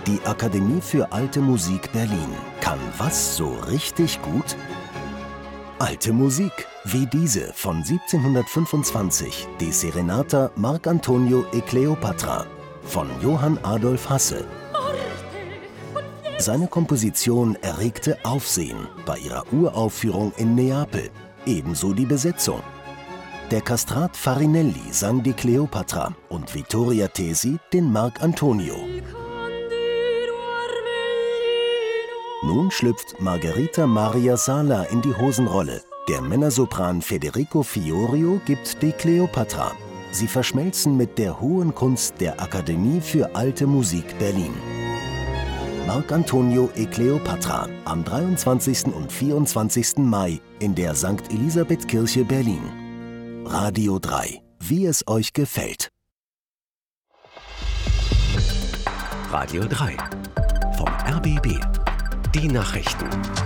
Die Akademie für Alte Musik Berlin kann was so richtig gut? Alte Musik, wie diese von 1725, die Serenata Marc Antonio e Cleopatra von Johann Adolf Hasse. Seine Komposition erregte Aufsehen bei ihrer Uraufführung in Neapel, ebenso die Besetzung. Der Kastrat Farinelli sang die Cleopatra und Vittoria Tesi den Marc Antonio. Nun schlüpft Margherita Maria Sala in die Hosenrolle. Der Männersopran Federico Fiorio gibt die Cleopatra. Sie verschmelzen mit der hohen Kunst der Akademie für Alte Musik Berlin. Marc Antonio e Cleopatra am 23. und 24. Mai in der St. Elisabeth-Kirche Berlin. Radio 3, wie es euch gefällt. Radio 3 vom RBB. Die Nachrichten.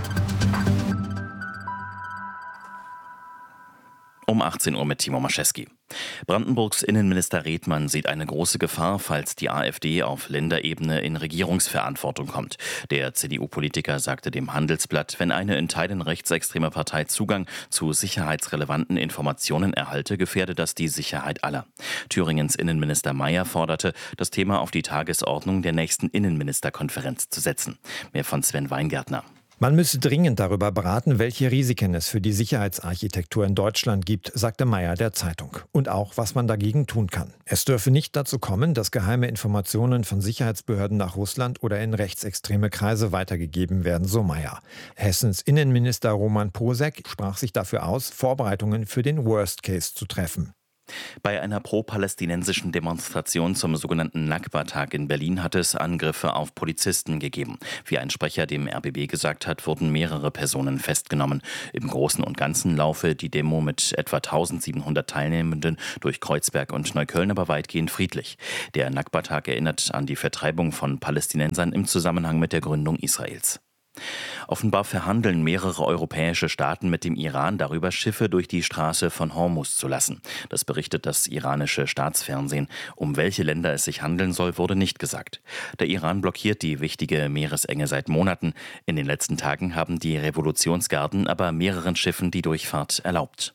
Um 18 Uhr mit Timo Maschewski. Brandenburgs Innenminister Redmann sieht eine große Gefahr, falls die AfD auf Länderebene in Regierungsverantwortung kommt. Der CDU-Politiker sagte dem Handelsblatt, wenn eine in Teilen rechtsextreme Partei Zugang zu sicherheitsrelevanten Informationen erhalte, gefährde das die Sicherheit aller. Thüringens Innenminister Mayer forderte, das Thema auf die Tagesordnung der nächsten Innenministerkonferenz zu setzen. Mehr von Sven Weingärtner. Man müsse dringend darüber beraten, welche Risiken es für die Sicherheitsarchitektur in Deutschland gibt, sagte Mayer der Zeitung. Und auch, was man dagegen tun kann. Es dürfe nicht dazu kommen, dass geheime Informationen von Sicherheitsbehörden nach Russland oder in rechtsextreme Kreise weitergegeben werden, so Mayer. Hessens Innenminister Roman Posek sprach sich dafür aus, Vorbereitungen für den Worst Case zu treffen. Bei einer pro-palästinensischen Demonstration zum sogenannten Nakba-Tag in Berlin hat es Angriffe auf Polizisten gegeben. Wie ein Sprecher dem RBB gesagt hat, wurden mehrere Personen festgenommen. Im Großen und Ganzen laufe die Demo mit etwa 1700 Teilnehmenden durch Kreuzberg und Neukölln aber weitgehend friedlich. Der Nakba-Tag erinnert an die Vertreibung von Palästinensern im Zusammenhang mit der Gründung Israels. Offenbar verhandeln mehrere europäische Staaten mit dem Iran darüber, Schiffe durch die Straße von Hormuz zu lassen. Das berichtet das iranische Staatsfernsehen. Um welche Länder es sich handeln soll, wurde nicht gesagt. Der Iran blockiert die wichtige Meeresenge seit Monaten. In den letzten Tagen haben die Revolutionsgarden aber mehreren Schiffen die Durchfahrt erlaubt.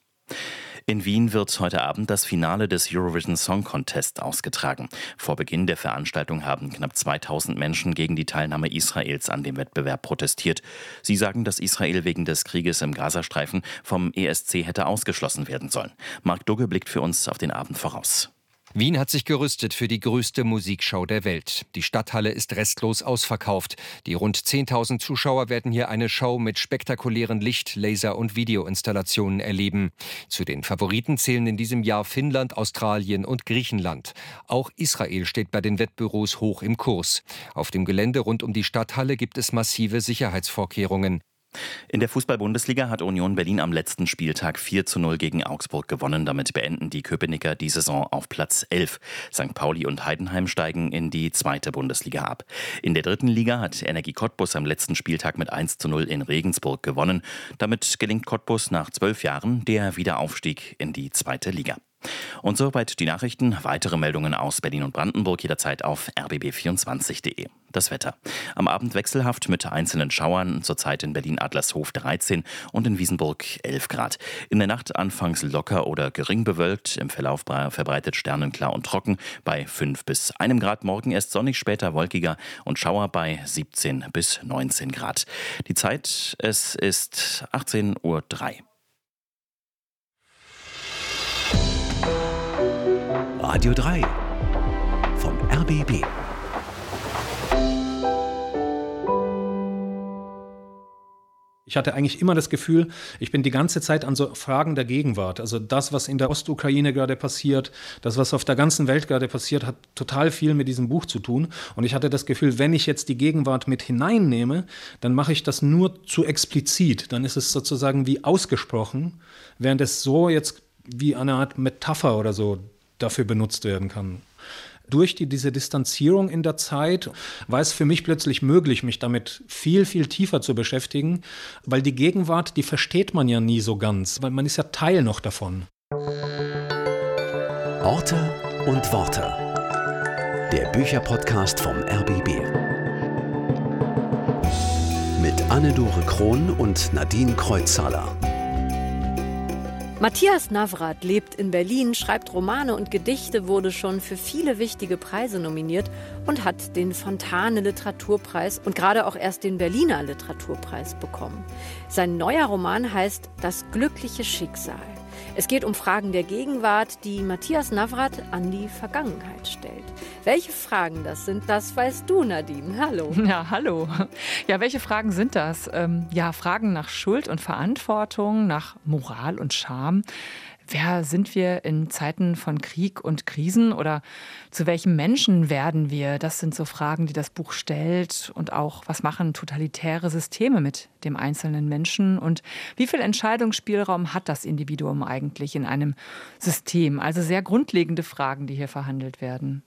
In Wien wird heute Abend das Finale des Eurovision Song Contest ausgetragen. Vor Beginn der Veranstaltung haben knapp 2000 Menschen gegen die Teilnahme Israels an dem Wettbewerb protestiert. Sie sagen, dass Israel wegen des Krieges im Gazastreifen vom ESC hätte ausgeschlossen werden sollen. Marc Dugge blickt für uns auf den Abend voraus. Wien hat sich gerüstet für die größte Musikshow der Welt. Die Stadthalle ist restlos ausverkauft. Die rund 10.000 Zuschauer werden hier eine Show mit spektakulären Licht-, Laser- und Videoinstallationen erleben. Zu den Favoriten zählen in diesem Jahr Finnland, Australien und Griechenland. Auch Israel steht bei den Wettbüros hoch im Kurs. Auf dem Gelände rund um die Stadthalle gibt es massive Sicherheitsvorkehrungen. In der Fußball-Bundesliga hat Union Berlin am letzten Spieltag 4:0 gegen Augsburg gewonnen. Damit beenden die Köpenicker die Saison auf Platz 11. St. Pauli und Heidenheim steigen in die zweite Bundesliga ab. In der dritten Liga hat Energie Cottbus am letzten Spieltag mit 1:0 in Regensburg gewonnen. Damit gelingt Cottbus nach 12 Jahren der Wiederaufstieg in die zweite Liga. Und soweit die Nachrichten. Weitere Meldungen aus Berlin und Brandenburg jederzeit auf rbb24.de. Das Wetter. Am Abend wechselhaft mit einzelnen Schauern, zurzeit in Berlin-Adlershof 13 und in Wiesenburg 11 Grad. In der Nacht anfangs locker oder gering bewölkt, im Verlauf verbreitet sternenklar und trocken bei 5 bis 1 Grad. Morgen erst sonnig, später wolkiger und Schauer bei 17 bis 19 Grad. Die Zeit, es ist 18:03 Uhr. Radio 3 vom RBB. Ich hatte eigentlich immer das Gefühl, ich bin die ganze Zeit an so Fragen der Gegenwart. Also das, was in der Ostukraine gerade passiert, das, was auf der ganzen Welt gerade passiert, hat total viel mit diesem Buch zu tun. Und ich hatte das Gefühl, wenn ich jetzt die Gegenwart mit hineinnehme, dann mache ich das nur zu explizit. Dann ist es sozusagen wie ausgesprochen, während es so jetzt wie eine Art Metapher oder so dafür benutzt werden kann. Durch diese Distanzierung in der Zeit war es für mich plötzlich möglich, mich damit viel, viel tiefer zu beschäftigen, weil die Gegenwart, die versteht man ja nie so ganz, weil man ist ja Teil noch davon. Orte und Worte. Der Bücherpodcast vom RBB. Anne-Dore Krohn und Nadine Kreuzhaler. Matthias Navrat lebt in Berlin, schreibt Romane und Gedichte, wurde schon für viele wichtige Preise nominiert und hat den Fontane Literaturpreis und gerade auch erst den Berliner Literaturpreis bekommen. Sein neuer Roman heißt Das glückliche Schicksal. Es geht um Fragen der Gegenwart, die Matthias Navrat an die Vergangenheit stellt. Welche Fragen das sind, das weißt du, Nadine. Hallo. Ja, hallo. Ja, welche Fragen sind das? Fragen nach Schuld und Verantwortung, nach Moral und Scham. Wer sind wir in Zeiten von Krieg und Krisen oder zu welchem Menschen werden wir? Das sind so Fragen, die das Buch stellt. Und auch, was machen totalitäre Systeme mit dem einzelnen Menschen? Und wie viel Entscheidungsspielraum hat das Individuum eigentlich in einem System? Also sehr grundlegende Fragen, die hier verhandelt werden.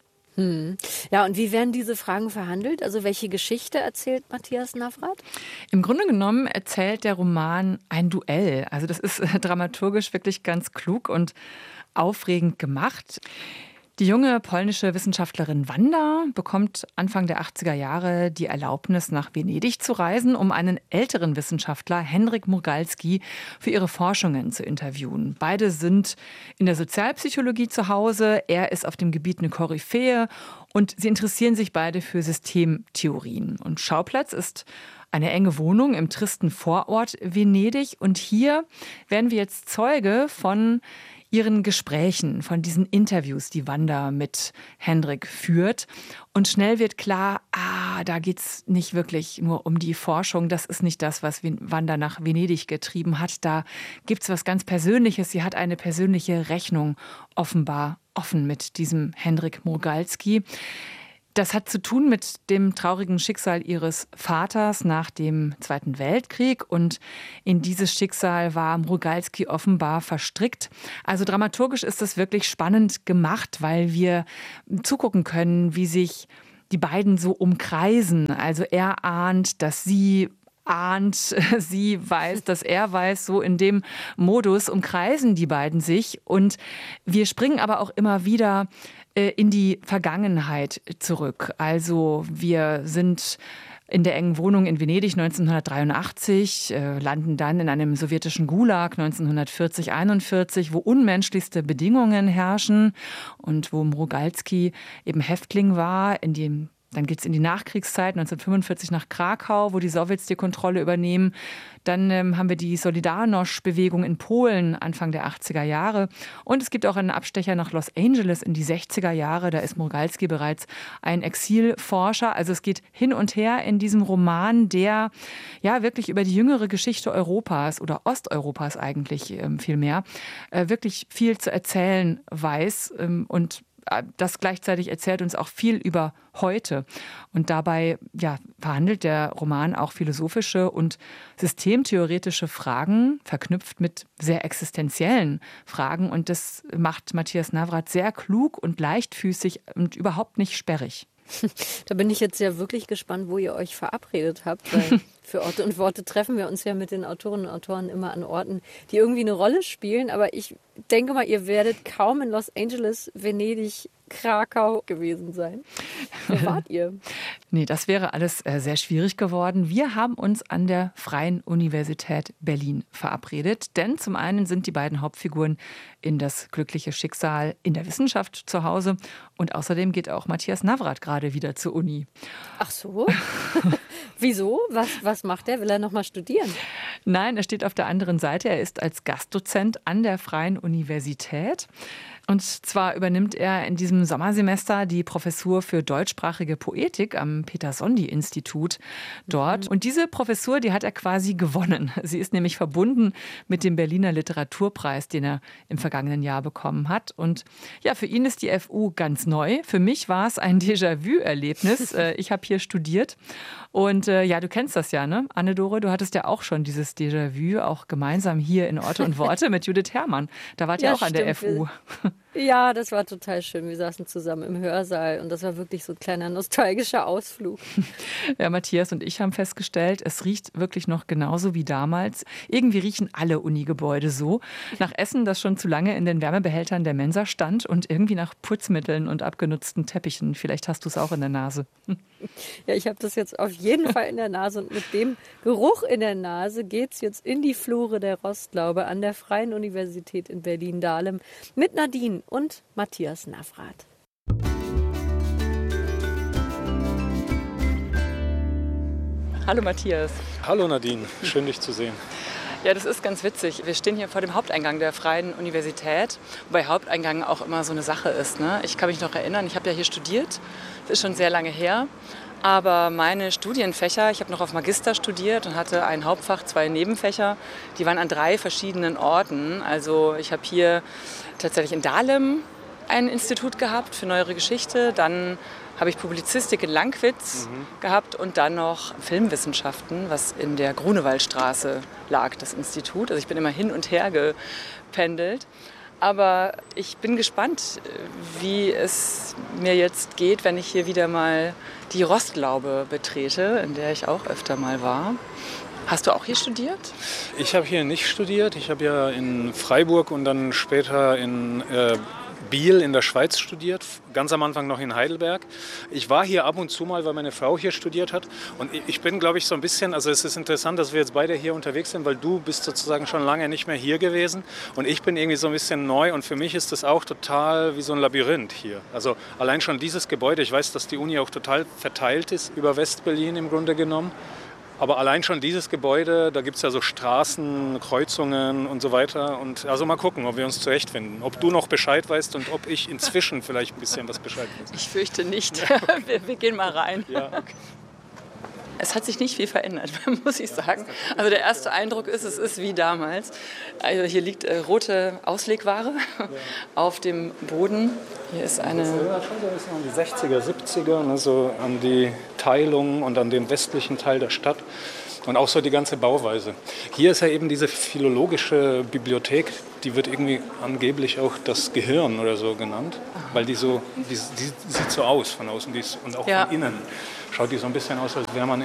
Ja, und wie werden diese Fragen verhandelt? Also welche Geschichte erzählt Matthias Navrat? Im Grunde genommen erzählt der Roman ein Duell. Also das ist dramaturgisch wirklich ganz klug und aufregend gemacht. Die junge polnische Wissenschaftlerin Wanda bekommt Anfang der 80er Jahre die Erlaubnis, nach Venedig zu reisen, um einen älteren Wissenschaftler, Henryk Mrugaldski, für ihre Forschungen zu interviewen. Beide sind in der Sozialpsychologie zu Hause, er ist auf dem Gebiet eine Koryphäe und sie interessieren sich beide für Systemtheorien. Und Schauplatz ist eine enge Wohnung im tristen Vorort Venedig und hier werden wir jetzt Zeuge von ihren Gesprächen, von diesen Interviews, die Wanda mit Henryk führt. Und schnell wird klar, da geht es nicht wirklich nur um die Forschung. Das ist nicht das, was Wanda nach Venedig getrieben hat. Da gibt es was ganz Persönliches. Sie hat eine persönliche Rechnung offenbar offen mit diesem Henryk Mrugaldski. Das hat zu tun mit dem traurigen Schicksal ihres Vaters nach dem Zweiten Weltkrieg. Und in dieses Schicksal war Mrugaldski offenbar verstrickt. Also dramaturgisch ist das wirklich spannend gemacht, weil wir zugucken können, wie sich die beiden so umkreisen. Also er ahnt, dass sie weiß, dass er weiß, so in dem Modus umkreisen die beiden sich. Und wir springen aber auch immer wieder in die Vergangenheit zurück. Also wir sind in der engen Wohnung in Venedig 1983, landen dann in einem sowjetischen Gulag 1940-41, wo unmenschlichste Bedingungen herrschen und wo Mrugaldski eben Häftling war, dann geht es in die Nachkriegszeit, 1945 nach Krakau, wo die Sowjets die Kontrolle übernehmen. Dann haben wir die Solidarność-Bewegung in Polen Anfang der 80er Jahre. Und es gibt auch einen Abstecher nach Los Angeles in die 60er Jahre. Da ist Mrugaldski bereits ein Exilforscher. Also es geht hin und her in diesem Roman, der ja wirklich über die jüngere Geschichte Europas oder Osteuropas eigentlich vielmehr wirklich viel zu erzählen weiß und das gleichzeitig erzählt uns auch viel über heute. Und dabei verhandelt der Roman auch philosophische und systemtheoretische Fragen, verknüpft mit sehr existenziellen Fragen. Und das macht Matthias Navrat sehr klug und leichtfüßig und überhaupt nicht sperrig. Da bin ich jetzt ja wirklich gespannt, wo ihr euch verabredet habt, weil für Orte und Worte treffen wir uns ja mit den Autorinnen und Autoren immer an Orten, die irgendwie eine Rolle spielen. Aber ich denke mal, ihr werdet kaum in Los Angeles, Venedig, Krakau gewesen sein. Wo wart ihr? Nee, das wäre alles sehr schwierig geworden. Wir haben uns an der Freien Universität Berlin verabredet. Denn zum einen sind die beiden Hauptfiguren in Das glückliche Schicksal in der Wissenschaft zu Hause. Und außerdem geht auch Matthias Navrat gerade wieder zur Uni. Ach so? Wieso? Was macht er? Will er noch mal studieren? Nein, er steht auf der anderen Seite. Er ist als Gastdozent an der Freien Universität. Und zwar übernimmt er in diesem Sommersemester die Professur für deutschsprachige Poetik am Peter-Sondi-Institut dort. Und diese Professur, die hat er quasi gewonnen. Sie ist nämlich verbunden mit dem Berliner Literaturpreis, den er im vergangenen Jahr bekommen hat. Und ja, für ihn ist die FU ganz neu. Für mich war es ein Déjà-vu-Erlebnis. Ich habe hier studiert. Und du kennst das ja, ne? Anne-Dore, du hattest ja auch schon dieses Déjà-vu, auch gemeinsam hier in Orte und Worte mit Judith Herrmann. Da wart ihr auch an der FU. Ja, das war total schön. Wir saßen zusammen im Hörsaal und das war wirklich so ein kleiner nostalgischer Ausflug. Ja, Matthias und ich haben festgestellt, es riecht wirklich noch genauso wie damals. Irgendwie riechen alle Unigebäude so. Nach Essen, das schon zu lange in den Wärmebehältern der Mensa stand und irgendwie nach Putzmitteln und abgenutzten Teppichen. Vielleicht hast du es auch in der Nase. Ja, ich habe das jetzt auf jeden Fall in der Nase und mit dem Geruch in der Nase geht's jetzt in die Flure der Rostlaube an der Freien Universität in Berlin-Dahlem mit Nadine und Matthias Navrath. Hallo Matthias. Hallo Nadine, schön dich zu sehen. Ja, das ist ganz witzig. Wir stehen hier vor dem Haupteingang der Freien Universität, wobei Haupteingang auch immer so eine Sache ist, ne? Ich kann mich noch erinnern, ich habe ja hier studiert, das ist schon sehr lange her. Aber meine Studienfächer, ich habe noch auf Magister studiert und hatte ein Hauptfach, 2 Nebenfächer, die waren an 3 verschiedenen Orten. Also ich habe hier tatsächlich in Dahlem ein Institut gehabt für neuere Geschichte, dann habe ich Publizistik in Lankwitz gehabt und dann noch Filmwissenschaften, was in der Grunewaldstraße lag, das Institut. Also ich bin immer hin und her gependelt. Aber ich bin gespannt, wie es mir jetzt geht, wenn ich hier wieder mal die Rostlaube betrete, in der ich auch öfter mal war. Hast du auch hier studiert? Ich habe hier nicht studiert. Ich habe ja in Freiburg und dann später in Biel in der Schweiz studiert, ganz am Anfang noch in Heidelberg. Ich war hier ab und zu mal, weil meine Frau hier studiert hat. Und ich bin, glaube ich, so ein bisschen, also es ist interessant, dass wir jetzt beide hier unterwegs sind, weil du bist sozusagen schon lange nicht mehr hier gewesen. Und ich bin irgendwie so ein bisschen neu und für mich ist das auch total wie so ein Labyrinth hier. Also allein schon dieses Gebäude, ich weiß, dass die Uni auch total verteilt ist über West-Berlin im Grunde genommen. Aber allein schon dieses Gebäude, da gibt es ja so Straßen, Kreuzungen und so weiter. Und also mal gucken, ob wir uns zurechtfinden. Ob du noch Bescheid weißt und ob ich inzwischen vielleicht ein bisschen was Bescheid weiß. Ich fürchte nicht. Wir gehen mal rein. Ja, okay. Es hat sich nicht viel verändert, muss ich sagen. Also der erste Eindruck ist, es ist wie damals. Also hier liegt rote Auslegware auf dem Boden. Hier ist eine... Das erinnert schon so ein bisschen an die 60er, 70er, ne, so an die Teilung und an den westlichen Teil der Stadt. Und auch so die ganze Bauweise. Hier ist ja eben diese philologische Bibliothek, die wird irgendwie angeblich auch das Gehirn oder so genannt, weil die sieht so aus von außen und auch von innen. Schaut die so ein bisschen aus, als wäre man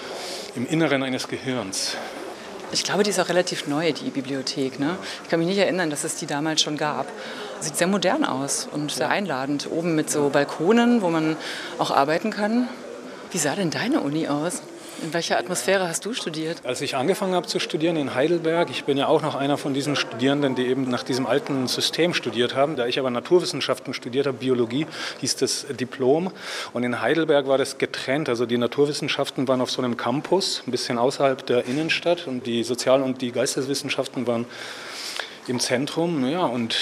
im Inneren eines Gehirns. Ich glaube, die ist auch relativ neu, die Bibliothek, ne? Ich kann mich nicht erinnern, dass es die damals schon gab. Sieht sehr modern aus und sehr einladend. Oben mit so Balkonen, wo man auch arbeiten kann. Wie sah denn deine Uni aus? In welcher Atmosphäre hast du studiert? Als ich angefangen habe zu studieren in Heidelberg, ich bin ja auch noch einer von diesen Studierenden, die eben nach diesem alten System studiert haben. Da ich aber Naturwissenschaften studiert habe, Biologie, hieß das Diplom. Und in Heidelberg war das getrennt. Also die Naturwissenschaften waren auf so einem Campus, ein bisschen außerhalb der Innenstadt. Und die Sozial- und die Geisteswissenschaften waren im Zentrum. Ja, und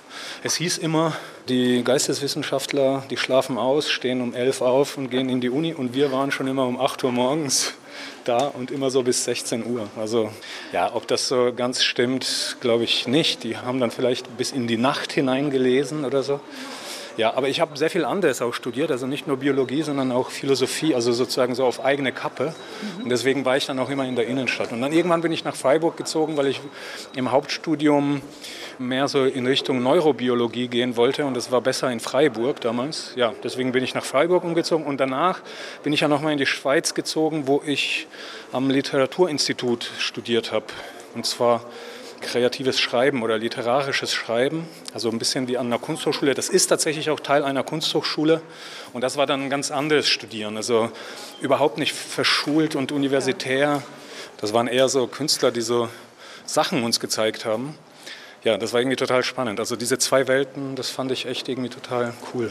es hieß immer, die Geisteswissenschaftler, die schlafen aus, stehen um 11 auf und gehen in die Uni. Und wir waren schon immer um 8 Uhr morgens da und immer so bis 16 Uhr. Also ja, ob das so ganz stimmt, glaube ich nicht. Die haben dann vielleicht bis in die Nacht hinein gelesen oder so. Ja, aber ich habe sehr viel anderes auch studiert, also nicht nur Biologie, sondern auch Philosophie, also sozusagen so auf eigene Kappe. Und deswegen war ich dann auch immer in der Innenstadt. Und dann irgendwann bin ich nach Freiburg gezogen, weil ich im Hauptstudium mehr so in Richtung Neurobiologie gehen wollte und das war besser in Freiburg damals. Ja, deswegen bin ich nach Freiburg umgezogen und danach bin ich ja nochmal in die Schweiz gezogen, wo ich am Literaturinstitut studiert habe. Und zwar kreatives Schreiben oder literarisches Schreiben, also ein bisschen wie an einer Kunsthochschule. Das ist tatsächlich auch Teil einer Kunsthochschule und das war dann ein ganz anderes Studieren, also überhaupt nicht verschult und universitär. Das waren eher so Künstler, die so Sachen uns gezeigt haben. Ja, das war irgendwie total spannend. Also diese 2 Welten, das fand ich echt irgendwie total cool.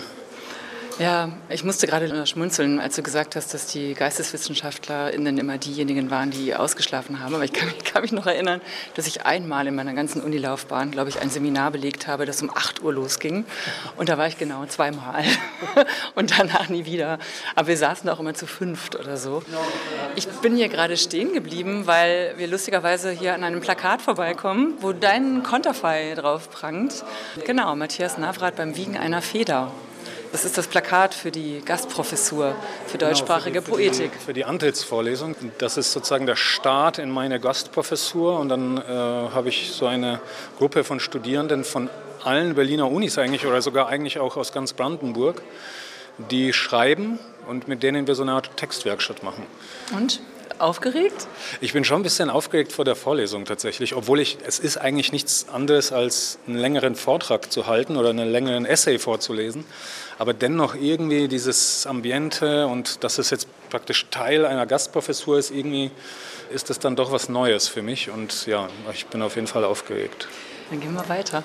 Ja, ich musste gerade schmunzeln, als du gesagt hast, dass die GeisteswissenschaftlerInnen immer diejenigen waren, die ausgeschlafen haben. Aber ich kann mich noch erinnern, dass ich einmal in meiner ganzen Unilaufbahn, glaube ich, ein Seminar belegt habe, das um 8 Uhr losging. Und da war ich genau 2-mal und danach nie wieder. Aber wir saßen auch immer zu 5 oder so. Ich bin hier gerade stehen geblieben, weil wir lustigerweise hier an einem Plakat vorbeikommen, wo dein Konterfei drauf prangt. Genau, Matthias Navrath beim Wiegen einer Feder. Das ist das Plakat für die Gastprofessur für deutschsprachige Poetik. Für die Antrittsvorlesung. Das ist sozusagen der Start in meine Gastprofessur. Und dann habe ich so eine Gruppe von Studierenden von allen Berliner Unis eigentlich oder sogar eigentlich auch aus ganz Brandenburg, die schreiben und mit denen wir so eine Art Textwerkstatt machen. Und? Aufgeregt? Ich bin schon ein bisschen aufgeregt vor der Vorlesung tatsächlich, obwohl es ist eigentlich nichts anderes als einen längeren Vortrag zu halten oder einen längeren Essay vorzulesen. Aber dennoch irgendwie dieses Ambiente und dass es jetzt praktisch Teil einer Gastprofessur ist, irgendwie ist das dann doch was Neues für mich. Und ja, ich bin auf jeden Fall aufgeregt. Dann gehen wir weiter.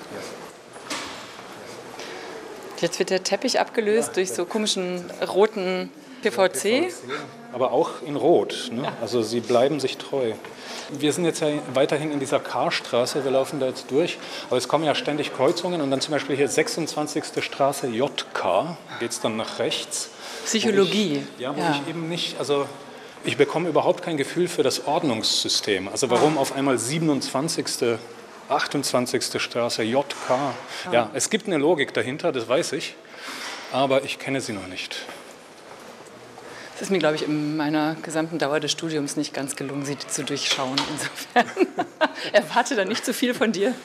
Jetzt wird der Teppich abgelöst durch so komischen roten PVC. Aber auch in Rot. Ne? Ja. Also sie bleiben sich treu. Wir sind jetzt ja weiterhin in dieser K-Straße, wir laufen da jetzt durch. Aber es kommen ja ständig Kreuzungen und dann zum Beispiel hier 26. Straße JK, geht es dann nach rechts. Psychologie. Ich eben nicht, also ich bekomme überhaupt kein Gefühl für das Ordnungssystem. Also warum auf einmal 27. 28. Straße JK. Ja, es gibt eine Logik dahinter, das weiß ich, aber ich kenne sie noch nicht. Es ist mir, glaube ich, in meiner gesamten Dauer des Studiums nicht ganz gelungen, sie zu durchschauen. Insofern erwarte da nicht zu viel von dir.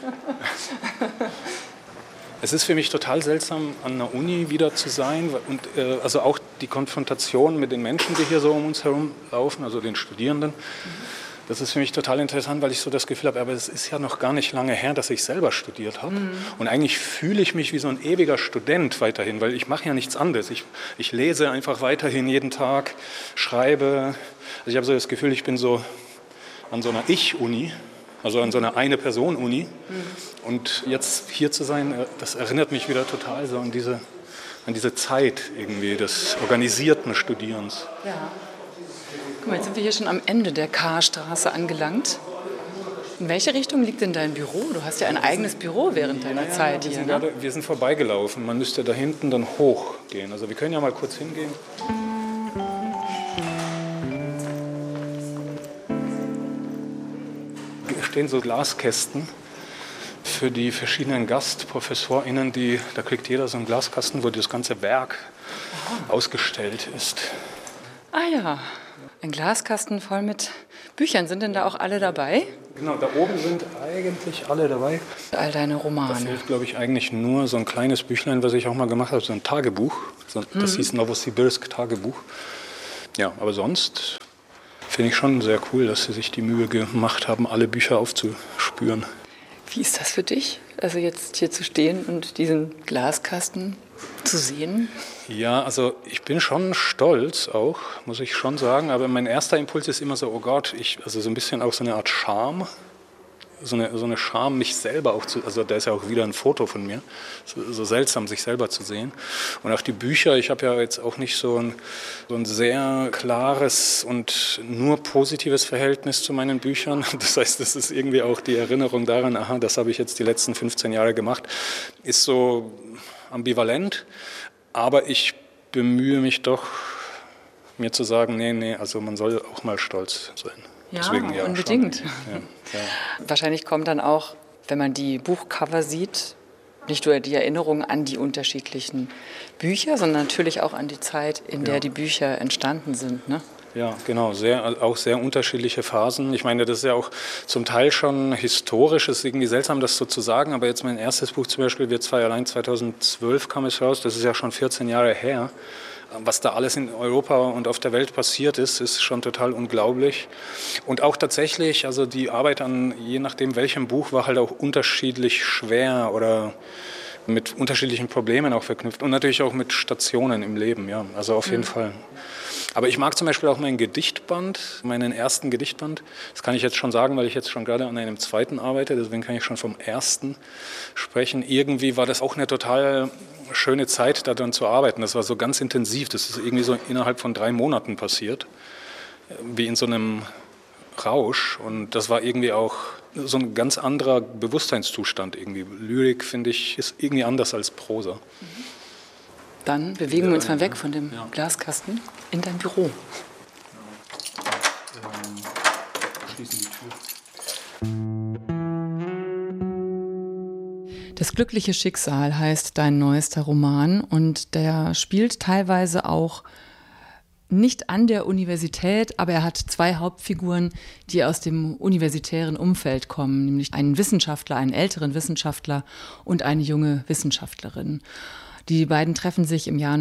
Es ist für mich total seltsam, an einer Uni wieder zu sein und also auch die Konfrontation mit den Menschen, die hier so um uns herum laufen, also den Studierenden. Das ist für mich total interessant, weil ich so das Gefühl habe, aber es ist ja noch gar nicht lange her, dass ich selber studiert habe. Und eigentlich fühle ich mich wie so ein ewiger Student weiterhin, weil ich mache ja nichts anderes. Ich lese einfach weiterhin jeden Tag, schreibe. Also ich habe so das Gefühl, ich bin so an so einer Ich-Uni, also an so einer Eine-Person-Uni. Und jetzt hier zu sein, das erinnert mich wieder total so an diese Zeit irgendwie des organisierten Studierens. Ja. Guck mal, jetzt sind wir hier schon am Ende der K-Straße angelangt. In welche Richtung liegt denn dein Büro? Du hast ja ein eigenes Büro während deiner Zeit hier. Wir sind vorbeigelaufen. Man müsste da hinten dann hochgehen. Also wir können ja mal kurz hingehen. Hier stehen so Glaskästen für die verschiedenen GastprofessorInnen. Da kriegt jeder so einen Glaskasten, wo das ganze Werk ausgestellt ist. Ah ja. Ein Glaskasten voll mit Büchern. Sind denn da auch alle dabei? Genau, da oben sind eigentlich alle dabei. All deine Romane. Da fehlt, glaube ich, eigentlich nur so ein kleines Büchlein, was ich auch mal gemacht habe, so ein Tagebuch. Das hieß Novosibirsk Tagebuch. Ja, aber sonst finde ich schon sehr cool, dass sie sich die Mühe gemacht haben, alle Bücher aufzuspüren. Wie ist das für dich, also jetzt hier zu stehen und diesen Glaskasten zu sehen? Ja, also ich bin schon stolz auch, muss ich schon sagen. Aber mein erster Impuls ist immer so, oh Gott, also so ein bisschen auch so eine Art Scham. So eine Scham, mich selber auch also da ist ja auch wieder ein Foto von mir. So seltsam, sich selber zu sehen. Und auch die Bücher, ich habe ja jetzt auch nicht so ein sehr klares und nur positives Verhältnis zu meinen Büchern. Das heißt, das ist irgendwie auch die Erinnerung daran, aha, das habe ich jetzt die letzten 15 Jahre gemacht, ist so ambivalent. Aber ich bemühe mich doch, mir zu sagen, nee, also man soll auch mal stolz sein. Ja, deswegen, unbedingt. Ja. Wahrscheinlich kommt dann auch, wenn man die Buchcover sieht, nicht nur die Erinnerung an die unterschiedlichen Bücher, sondern natürlich auch an die Zeit, in der die Bücher entstanden sind, ne? Ja, genau, auch sehr unterschiedliche Phasen. Ich meine, das ist ja auch zum Teil schon historisch, es ist irgendwie seltsam, das so zu sagen, aber jetzt mein erstes Buch zum Beispiel, Wir zwei allein, 2012 kam es raus, das ist ja schon 14 Jahre her. Was da alles in Europa und auf der Welt passiert ist schon total unglaublich. Und auch tatsächlich, also die Arbeit an je nachdem welchem Buch war halt auch unterschiedlich schwer oder mit unterschiedlichen Problemen auch verknüpft und natürlich auch mit Stationen im Leben, ja, also auf jeden Fall. Aber ich mag zum Beispiel auch meinen ersten Gedichtband. Das kann ich jetzt schon sagen, weil ich jetzt schon gerade an einem zweiten arbeite, deswegen kann ich schon vom ersten sprechen. Irgendwie war das auch eine total schöne Zeit, daran zu arbeiten. Das war so ganz intensiv, das ist irgendwie so innerhalb von 3 Monaten passiert, wie in so einem Rausch. Und das war irgendwie auch so ein ganz anderer Bewusstseinszustand irgendwie. Lyrik, finde ich, ist irgendwie anders als Prosa. Dann bewegen wir uns mal weg von dem Glaskasten in dein Büro. Schließen die Tür. Das glückliche Schicksal heißt dein neuester Roman und der spielt teilweise auch nicht an der Universität, aber er hat 2 Hauptfiguren, die aus dem universitären Umfeld kommen, nämlich einen Wissenschaftler, einen älteren Wissenschaftler und eine junge Wissenschaftlerin. Die beiden treffen sich im Jahr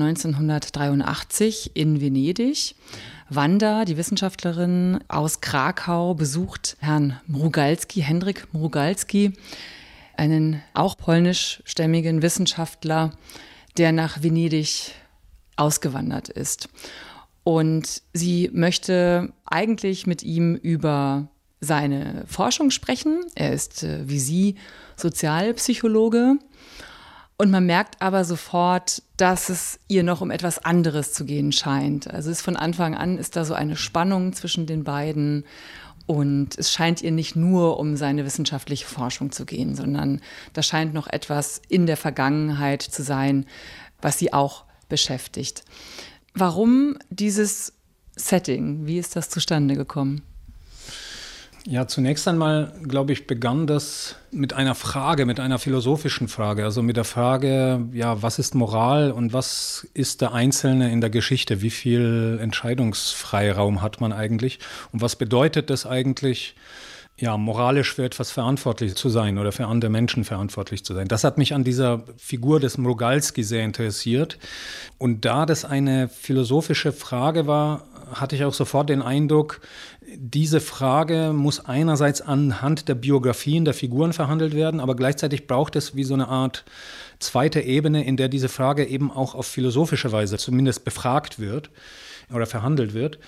1983 in Venedig. Wanda, die Wissenschaftlerin aus Krakau, besucht Herrn Mrugalski, Henryk Mrugalski, einen auch polnischstämmigen Wissenschaftler, der nach Venedig ausgewandert ist. Und sie möchte eigentlich mit ihm über seine Forschung sprechen. Er ist wie sie Sozialpsychologe. Und man merkt aber sofort, dass es ihr noch um etwas anderes zu gehen scheint. Also von Anfang an ist da so eine Spannung zwischen den beiden. Und es scheint ihr nicht nur um seine wissenschaftliche Forschung zu gehen, sondern da scheint noch etwas in der Vergangenheit zu sein, was sie auch beschäftigt. Warum dieses Setting? Wie ist das zustande gekommen? Ja, zunächst einmal, glaube ich, begann das mit einer Frage, mit einer philosophischen Frage. Also mit der Frage, ja, was ist Moral und was ist der Einzelne in der Geschichte? Wie viel Entscheidungsfreiraum hat man eigentlich? Und was bedeutet das eigentlich, ja, moralisch für etwas verantwortlich zu sein oder für andere Menschen verantwortlich zu sein? Das hat mich an dieser Figur des Mrugalski sehr interessiert. Und da das eine philosophische Frage war, hatte ich auch sofort den Eindruck, diese Frage muss einerseits anhand der Biografien der Figuren verhandelt werden, aber gleichzeitig braucht es wie so eine Art zweite Ebene, in der diese Frage eben auch auf philosophische Weise zumindest befragt wird oder verhandelt wird.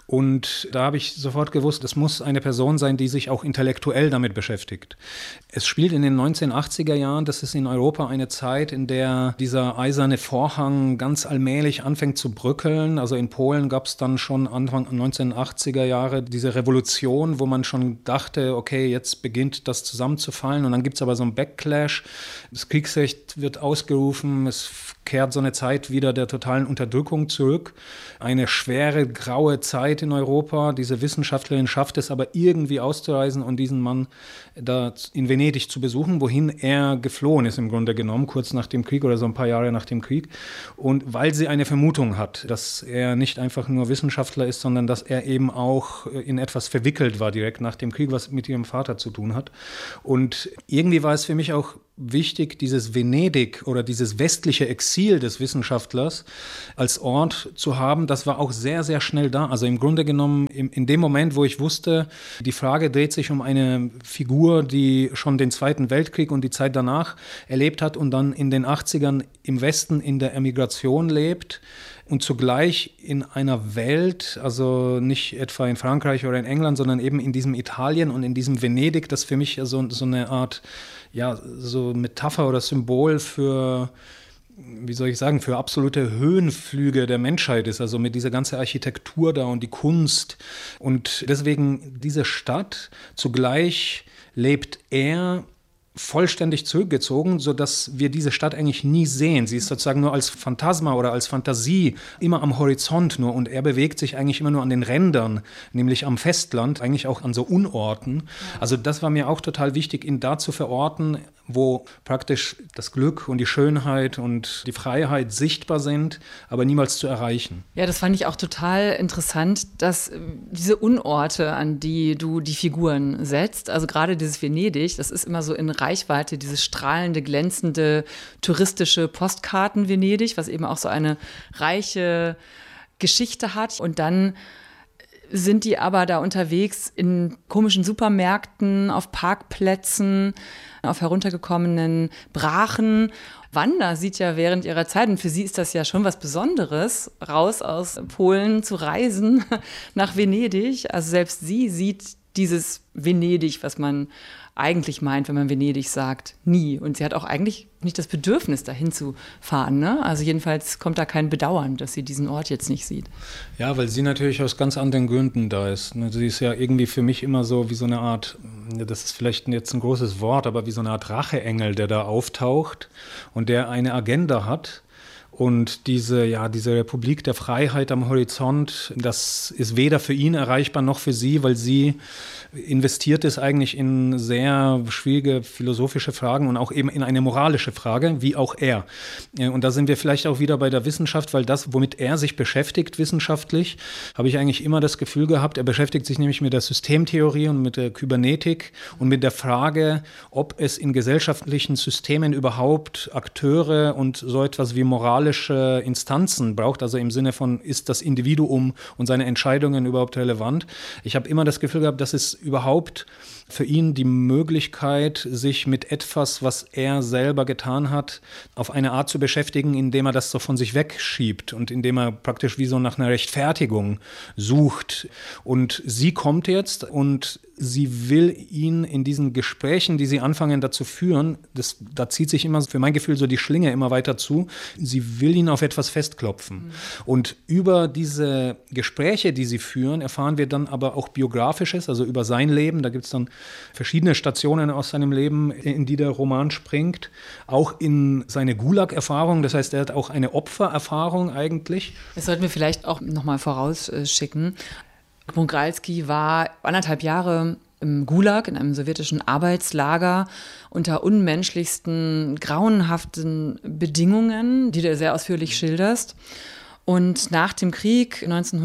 Und da habe ich sofort gewusst, es muss eine Person sein, die sich auch intellektuell damit beschäftigt. Es spielt in den 1980er Jahren, das ist in Europa eine Zeit, in der dieser eiserne Vorhang ganz allmählich anfängt zu bröckeln. Also in Polen gab es dann schon Anfang 1980er Jahre diese Revolution, wo man schon dachte, okay, jetzt beginnt das zusammenzufallen. Und dann gibt es aber so einen Backlash. Das Kriegsrecht wird ausgerufen, es kehrt so eine Zeit wieder der totalen Unterdrückung zurück. Eine schwere, graue Zeit in Europa. Diese Wissenschaftlerin schafft es aber irgendwie auszureisen und diesen Mann da in Venedig zu besuchen, wohin er geflohen ist im Grunde genommen, kurz nach dem Krieg oder so ein paar Jahre nach dem Krieg. Und weil sie eine Vermutung hat, dass er nicht einfach nur Wissenschaftler ist, sondern dass er eben auch in etwas verwickelt war direkt nach dem Krieg, was mit ihrem Vater zu tun hat. Und irgendwie war es für mich auch wichtig, dieses Venedig oder dieses westliche Exil des Wissenschaftlers als Ort zu haben. Das war auch sehr, sehr schnell da. Also im Grunde genommen in dem Moment, wo ich wusste, die Frage dreht sich um eine Figur, die schon den Zweiten Weltkrieg und die Zeit danach erlebt hat und dann in den 80ern im Westen in der Emigration lebt und zugleich in einer Welt, also nicht etwa in Frankreich oder in England, sondern eben in diesem Italien und in diesem Venedig, das für mich so eine Art, ja, so Metapher oder Symbol für, wie soll ich sagen, für absolute Höhenflüge der Menschheit ist, also mit dieser ganzen Architektur da und die Kunst. Und deswegen diese Stadt, zugleich lebt er vollständig zurückgezogen, sodass wir diese Stadt eigentlich nie sehen. Sie ist sozusagen nur als Phantasma oder als Fantasie immer am Horizont nur und er bewegt sich eigentlich immer nur an den Rändern, nämlich am Festland, eigentlich auch an so Unorten. Also das war mir auch total wichtig, ihn da zu verorten, wo praktisch das Glück und die Schönheit und die Freiheit sichtbar sind, aber niemals zu erreichen. Ja, das fand ich auch total interessant, dass diese Unorte, an die du die Figuren setzt, also gerade dieses Venedig, das ist immer so in Reichweite, dieses strahlende, glänzende, touristische Postkarten-Venedig, was eben auch so eine reiche Geschichte hat. Und dann sind die aber da unterwegs in komischen Supermärkten, auf Parkplätzen, auf heruntergekommenen Brachen. Wanda sieht ja während ihrer Zeit, und für sie ist das ja schon was Besonderes, raus aus Polen zu reisen nach Venedig. Also selbst sie sieht dieses Venedig, was man eigentlich meint, wenn man Venedig sagt, nie. Und sie hat auch eigentlich nicht das Bedürfnis, dahin zu fahren, ne? Also jedenfalls kommt da kein Bedauern, dass sie diesen Ort jetzt nicht sieht. Ja, weil sie natürlich aus ganz anderen Gründen da ist. Sie ist ja irgendwie für mich immer so wie so eine Art, das ist vielleicht jetzt ein großes Wort, aber wie so eine Art Racheengel, der da auftaucht und der eine Agenda hat. Und diese Republik der Freiheit am Horizont, das ist weder für ihn erreichbar noch für sie, weil sie investiert ist eigentlich in sehr schwierige philosophische Fragen und auch eben in eine moralische Frage, wie auch er. Und da sind wir vielleicht auch wieder bei der Wissenschaft, weil das, womit er sich beschäftigt wissenschaftlich, habe ich eigentlich immer das Gefühl gehabt, er beschäftigt sich nämlich mit der Systemtheorie und mit der Kybernetik und mit der Frage, ob es in gesellschaftlichen Systemen überhaupt Akteure und so etwas wie moralische Instanzen braucht, also im Sinne von, ist das Individuum und seine Entscheidungen überhaupt relevant? Ich habe immer das Gefühl gehabt, dass es überhaupt für ihn die Möglichkeit, sich mit etwas, was er selber getan hat, auf eine Art zu beschäftigen, indem er das so von sich wegschiebt und indem er praktisch wie so nach einer Rechtfertigung sucht. Und sie kommt jetzt und sie will ihn in diesen Gesprächen, die sie anfangen dazu führen, da zieht sich immer für mein Gefühl so die Schlinge immer weiter zu, sie will ihn auf etwas festklopfen. Und über diese Gespräche, die sie führen, erfahren wir dann aber auch Biografisches, also über sein Leben. Da gibt es dann verschiedene Stationen aus seinem Leben, in die der Roman springt. Auch in seine Gulag-Erfahrung, das heißt, er hat auch eine Opfererfahrung eigentlich. Das sollten wir vielleicht auch nochmal vorausschicken. Mrugalski war 1,5 Jahre im Gulag, in einem sowjetischen Arbeitslager, unter unmenschlichsten, grauenhaften Bedingungen, die du sehr ausführlich schilderst. Und nach dem Krieg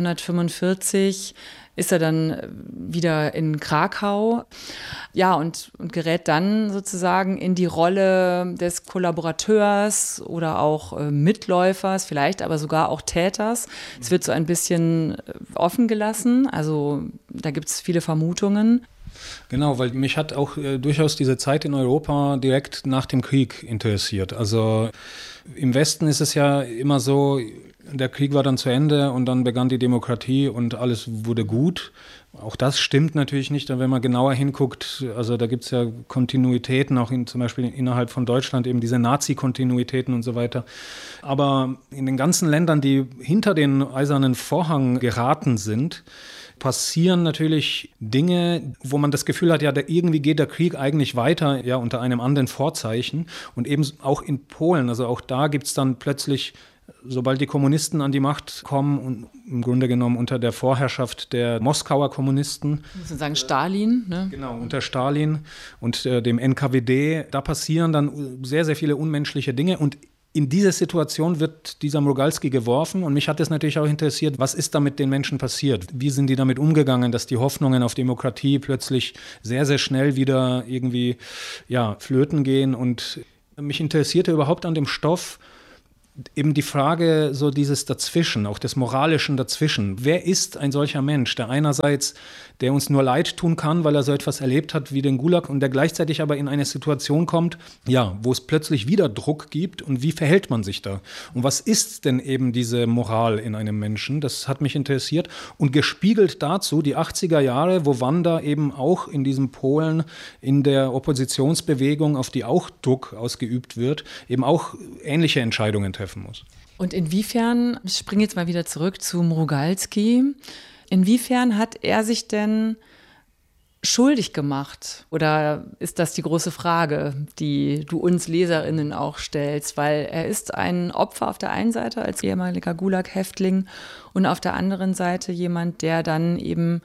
1945 ist er dann wieder in Krakau, ja, und gerät dann sozusagen in die Rolle des Kollaborateurs oder auch Mitläufers, vielleicht aber sogar auch Täters. Es wird so ein bisschen offen gelassen, also da gibt es viele Vermutungen. Genau, weil mich hat auch durchaus diese Zeit in Europa direkt nach dem Krieg interessiert. Also im Westen ist es ja immer so, der Krieg war dann zu Ende und dann begann die Demokratie und alles wurde gut. Auch das stimmt natürlich nicht, wenn man genauer hinguckt. Also da gibt es ja Kontinuitäten, auch zum Beispiel innerhalb von Deutschland, eben diese Nazi-Kontinuitäten und so weiter. Aber in den ganzen Ländern, die hinter den eisernen Vorhang geraten sind, passieren natürlich Dinge, wo man das Gefühl hat, ja, irgendwie geht der Krieg eigentlich weiter, ja, unter einem anderen Vorzeichen. Und eben auch in Polen, also auch da gibt es dann plötzlich, sobald die Kommunisten an die Macht kommen und im Grunde genommen unter der Vorherrschaft der Moskauer Kommunisten. Ich muss sagen, Stalin. Ne? Genau, unter Stalin und dem NKWD, da passieren dann sehr, sehr viele unmenschliche Dinge und in diese Situation wird dieser Mrugalski geworfen und mich hat es natürlich auch interessiert, was ist da mit den Menschen passiert? Wie sind die damit umgegangen, dass die Hoffnungen auf Demokratie plötzlich sehr, sehr schnell wieder irgendwie flöten gehen? Und mich interessierte überhaupt an dem Stoff eben die Frage so dieses Dazwischen, auch des Moralischen Dazwischen. Wer ist ein solcher Mensch, der einerseits, der uns nur leid tun kann, weil er so etwas erlebt hat wie den Gulag und der gleichzeitig aber in eine Situation kommt, ja, wo es plötzlich wieder Druck gibt und wie verhält man sich da? Und was ist denn eben diese Moral in einem Menschen? Das hat mich interessiert und gespiegelt dazu die 80er Jahre, wo Wanda eben auch in diesem Polen in der Oppositionsbewegung, auf die auch Druck ausgeübt wird, eben auch ähnliche Entscheidungen treffen muss. Und inwiefern, ich springe jetzt mal wieder zurück zu Mrugalski, inwiefern hat er sich denn schuldig gemacht? Oder ist das die große Frage, die du uns LeserInnen auch stellst? Weil er ist ein Opfer auf der einen Seite als ehemaliger Gulag-Häftling und auf der anderen Seite jemand, der dann eben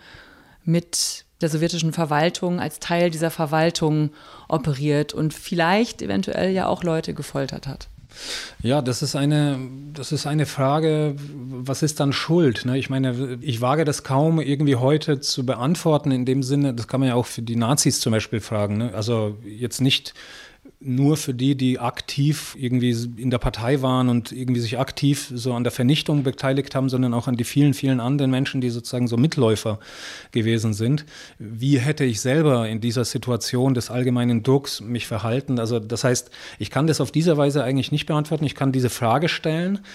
mit der sowjetischen Verwaltung als Teil dieser Verwaltung operiert und vielleicht eventuell ja auch Leute gefoltert hat. Ja, das ist eine Frage, was ist dann Schuld? Ne? Ich meine, ich wage das kaum irgendwie heute zu beantworten in dem Sinne, das kann man ja auch für die Nazis zum Beispiel fragen. Ne? Also jetzt nicht nur für die aktiv irgendwie in der Partei waren und irgendwie sich aktiv so an der Vernichtung beteiligt haben, sondern auch an die vielen, vielen anderen Menschen, die sozusagen so Mitläufer gewesen sind. Wie hätte ich selber in dieser Situation des allgemeinen Drucks mich verhalten? Also das heißt, ich kann das auf diese Weise eigentlich nicht beantworten. Ich kann diese Frage stellen.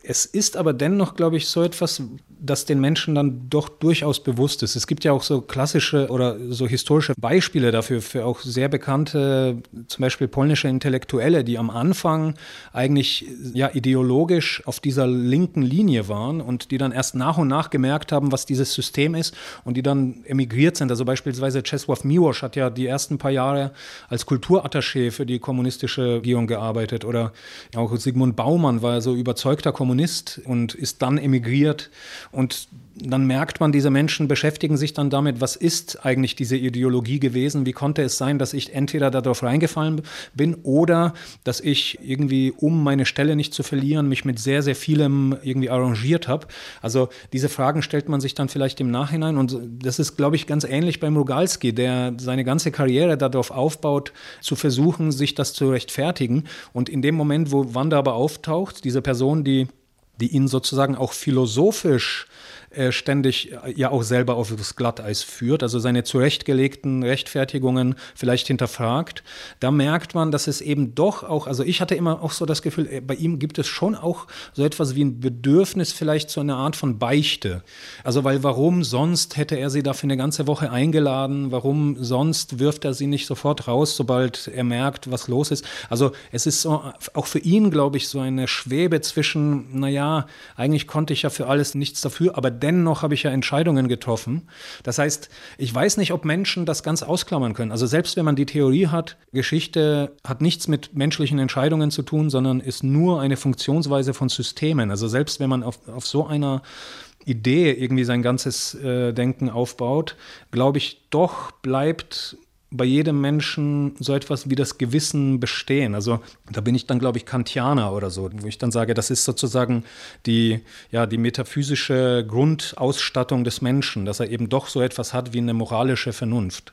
Es ist aber dennoch, glaube ich, so etwas, das den Menschen dann doch durchaus bewusst ist. Es gibt ja auch so klassische oder so historische Beispiele dafür, für auch sehr bekannte, zum Beispiel polnische Intellektuelle, die am Anfang eigentlich ja ideologisch auf dieser linken Linie waren und die dann erst nach und nach gemerkt haben, was dieses System ist und die dann emigriert sind. Also beispielsweise Czesław Miłosz hat ja die ersten paar Jahre als Kulturattaché für die kommunistische Regierung gearbeitet oder auch Zygmunt Baumann war so überzeugter Kommunist und ist dann emigriert. Und dann merkt man, diese Menschen beschäftigen sich dann damit, was ist eigentlich diese Ideologie gewesen? Wie konnte es sein, dass ich entweder darauf reingefallen bin oder dass ich irgendwie, um meine Stelle nicht zu verlieren, mich mit sehr, sehr vielem irgendwie arrangiert habe? Also diese Fragen stellt man sich dann vielleicht im Nachhinein und das ist, glaube ich, ganz ähnlich beim Mrugalski, der seine ganze Karriere darauf aufbaut, zu versuchen, sich das zu rechtfertigen. Und in dem Moment, wo Wanda aber auftaucht, diese Person, die ihn sozusagen auch philosophisch ständig ja auch selber auf das Glatteis führt, also seine zurechtgelegten Rechtfertigungen vielleicht hinterfragt, da merkt man, dass es eben doch auch, also ich hatte immer auch so das Gefühl, bei ihm gibt es schon auch so etwas wie ein Bedürfnis vielleicht zu einer Art von Beichte. Also weil warum sonst hätte er sie da für eine ganze Woche eingeladen, warum sonst wirft er sie nicht sofort raus, sobald er merkt, was los ist. Also es ist so, auch für ihn, glaube ich, so eine Schwebe zwischen, naja, eigentlich konnte ich ja für alles nichts dafür, aber dennoch habe ich ja Entscheidungen getroffen. Das heißt, ich weiß nicht, ob Menschen das ganz ausklammern können. Also selbst wenn man die Theorie hat, Geschichte hat nichts mit menschlichen Entscheidungen zu tun, sondern ist nur eine Funktionsweise von Systemen. Also selbst wenn man auf so einer Idee irgendwie sein ganzes Denken aufbaut, glaube ich, doch bleibt bei jedem Menschen so etwas wie das Gewissen bestehen. Also da bin ich dann, glaube ich, Kantianer oder so, wo ich dann sage, das ist sozusagen die metaphysische Grundausstattung des Menschen, dass er eben doch so etwas hat wie eine moralische Vernunft.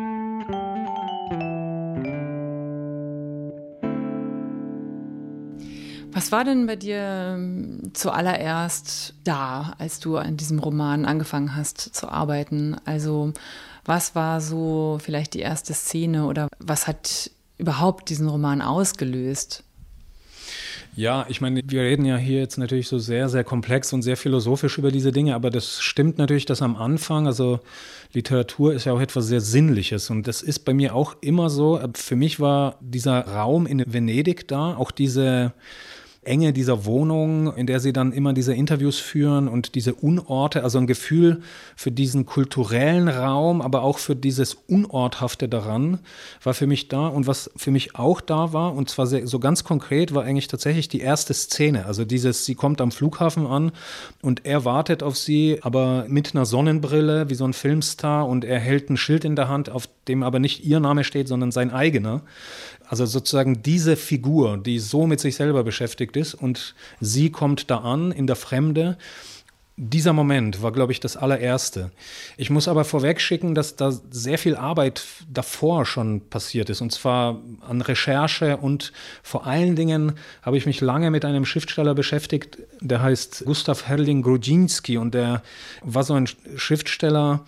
Was war denn bei dir zuallererst da, als du an diesem Roman angefangen hast zu arbeiten? Also was war so vielleicht die erste Szene oder was hat überhaupt diesen Roman ausgelöst? Ja, ich meine, wir reden ja hier jetzt natürlich so sehr, sehr komplex und sehr philosophisch über diese Dinge, aber das stimmt natürlich, dass am Anfang, also Literatur ist ja auch etwas sehr Sinnliches und das ist bei mir auch immer so. Für mich war dieser Raum in Venedig da, auch diese Enge dieser Wohnung, in der sie dann immer diese Interviews führen und diese Unorte, also ein Gefühl für diesen kulturellen Raum, aber auch für dieses Unorthafte daran, war für mich da. Und was für mich auch da war, und zwar so ganz konkret, war eigentlich tatsächlich die erste Szene. Also sie kommt am Flughafen an und er wartet auf sie, aber mit einer Sonnenbrille, wie so ein Filmstar, und er hält ein Schild in der Hand, auf dem aber nicht ihr Name steht, sondern sein eigener. Also sozusagen diese Figur, die so mit sich selber beschäftigt ist und sie kommt da an in der Fremde. Dieser Moment war, glaube ich, das allererste. Ich muss aber vorwegschicken, dass da sehr viel Arbeit davor schon passiert ist, und zwar an Recherche, und vor allen Dingen habe ich mich lange mit einem Schriftsteller beschäftigt, der heißt Gustav Herling-Grudziński, und der war so ein Schriftsteller,